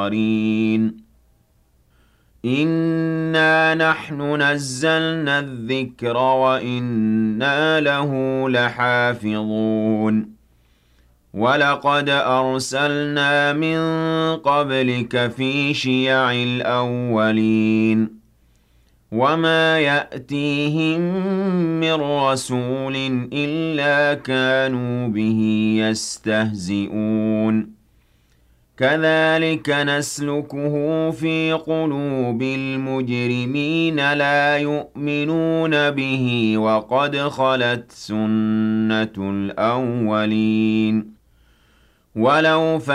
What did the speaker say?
الآخرين إِنَّا نَحْنُ نَزَّلْنَا الذِّكْرَ وَإِنَّا لَهُ لَحَافِظُونَ وَلَقَدْ أَرْسَلْنَا مِن قَبْلِكَ فِي شِيَعِ الْأَوَّلِينَ وَمَا يَأْتِيهِم مِّن رَّسُولٍ إِلَّا كَانُوا بِهِ يَسْتَهْزِئُونَ كَذَٰلِكَ نَسْلُكُهُ فِي قُلُوبِ الْمُجْرِمِينَ لَا يُؤْمِنُونَ بِهِ وَقَدْ خَلَتْ سُنَّةُ الْأَوَّلِينَ